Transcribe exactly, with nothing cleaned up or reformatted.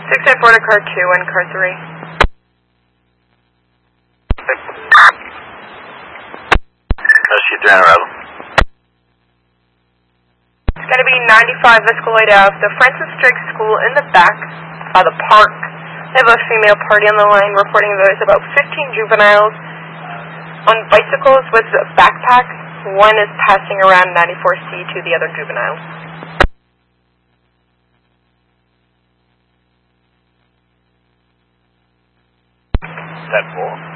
six eight four to car two and car three. Rescue three on arrival. It's going to be ninety-five Escalade Ave, the Francis Drake School in the back by the park. They have a female party on the line reporting there's about fifteen juveniles on bicycles with backpacks. One is passing around ninety-four C to the other juveniles. ten four.